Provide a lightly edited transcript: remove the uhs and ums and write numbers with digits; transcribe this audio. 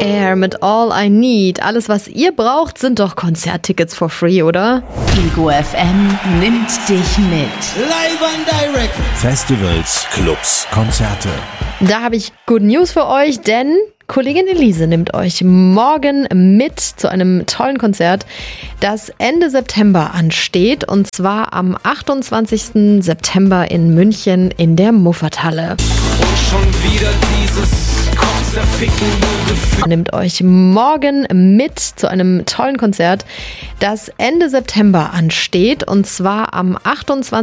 Air mit All I Need. Alles, was ihr braucht, sind doch Konzerttickets for free, oder? Ego FM nimmt dich mit. Live and direct. Festivals, Clubs, Konzerte. Da habe ich Good News für euch, denn Kollegin Elise nimmt euch morgen mit zu einem tollen Konzert, das Ende September ansteht, und zwar am 28. September in München in der Muffathalle. Und schon wieder dieses Kopfzerficken. Nimmt euch morgen mit zu einem tollen Konzert, das Ende September ansteht, und zwar am 28.